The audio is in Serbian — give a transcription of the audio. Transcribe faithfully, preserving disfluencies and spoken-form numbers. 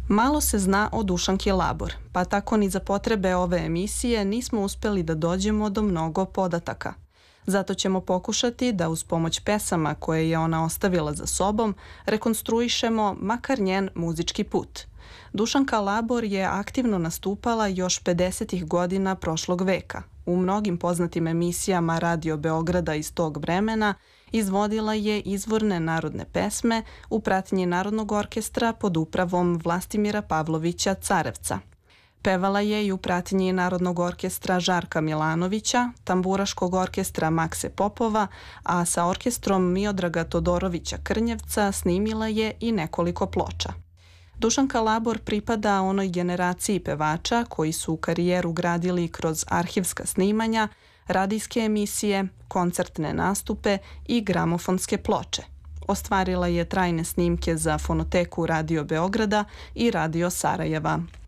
Malo se zna o Dušanki Labor, pa tako ni za potrebe ove emisije nismo uspeli da dođemo do mnogo podataka. Zato ćemo pokušati da uz pomoć pesama koje je ona ostavila za sobom rekonstruišemo makar njen muzički put. Dušanka Labor je aktivno nastupala još pedesetih godina prošlog veka. U mnogim poznatim emisijama Radio Beograda iz tog vremena izvodila je izvorne narodne pesme u pratnji Narodnog orkestra pod upravom Vlastimira Pavlovića Carevca. Pevala je i u pratnji Narodnog orkestra Žarka Milanovića, Tamburaškog orkestra Makse Popova, a sa orkestrom Miodraga Todorovića Krnjevca snimila je i nekoliko ploča. Dušanka Labor pripada onoj generaciji pevača koji su u karijeru gradili kroz arhivska snimanja, radijske emisije, koncertne nastupe i gramofonske ploče. Ostvarila je trajne snimke za fonoteku Radio Beograda i Radio Sarajeva.